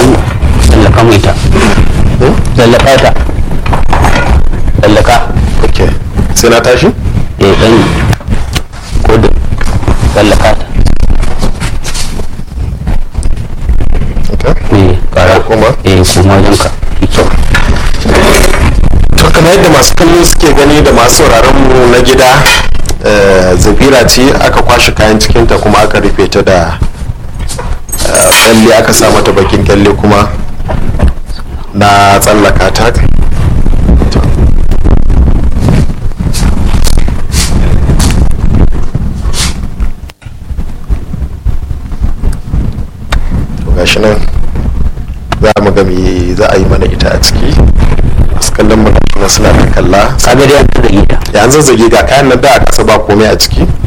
dan tsallaka mu ita tsallaka ta tsallaka. ok sai na tashi dan kodin tsallaka ta. kara kuma kuma wajen ka kyau. to kamar yadda masu kallo suke gani da masu sauraron mu na gida, zabira ce aka kwashe kayan cikinta kuma aka rufe ta da kyalle, aka sa mata bakin kyalle kuma na tsallaka ta. gashi nan za mu ga me za a yi mana ita a ciki. masu kallon mu na suna da kalla kaga dai an zazzage ta yanzu zazzage ga kayan nan da a kasa ba komai a ciki.